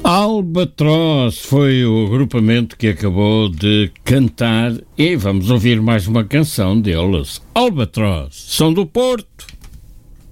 Albatroz foi o agrupamento que acabou de cantar e vamos ouvir mais uma canção deles. Albatroz, são do Porto.